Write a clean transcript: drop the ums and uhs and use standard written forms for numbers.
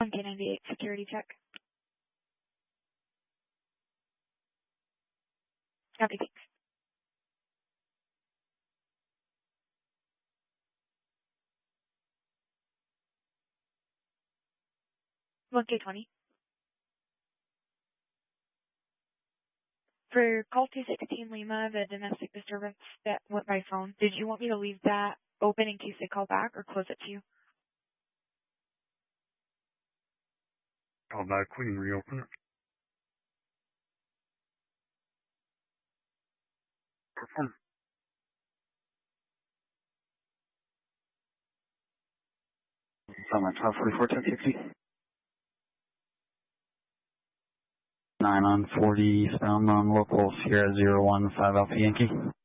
1K98 security check. Copy, thanks. One K20. For call 216 Lima, the domestic disturbance that went by phone, did you want me to leave that open in case they call back or close it to you? Call back, we can reopen it. Perform. On my top 44 1060. 9 on 40, bound on local Sierra 015 Alpha Yankee.